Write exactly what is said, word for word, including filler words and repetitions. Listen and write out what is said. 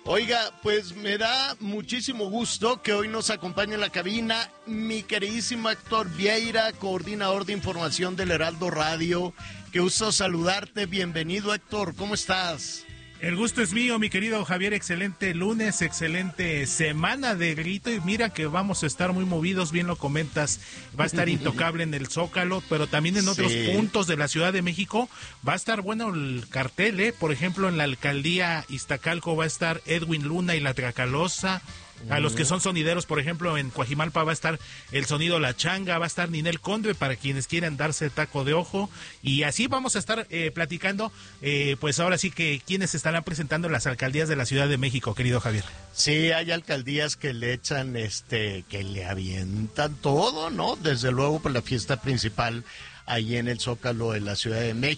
Oiga, pues me da muchísimo gusto que hoy nos acompañe en la cabina mi queridísimo Héctor Vieira, coordinador de información del Heraldo Radio. Qué gusto saludarte, bienvenido Héctor, ¿cómo estás? El gusto es mío, mi querido Javier, excelente lunes, excelente semana de grito y mira que vamos a estar muy movidos, bien lo comentas, va a estar intocable en el Zócalo, pero también en otros sí. puntos de la Ciudad de México va a estar bueno el cartel, ¿eh? Por ejemplo, en la alcaldía Iztacalco va a estar Edwin Luna y la Tracalosa. A los que son sonideros, por ejemplo, en Coajimalpa va a estar el sonido La Changa, va a estar Ninel Conde para quienes quieran darse taco de ojo, y así vamos a estar eh, platicando, eh, pues ahora sí que quienes estarán presentando en las alcaldías de la Ciudad de México, querido Javier. Sí, hay alcaldías que le echan, este, que le avientan todo, ¿no? Desde luego por la fiesta principal ahí en el Zócalo de la Ciudad de México.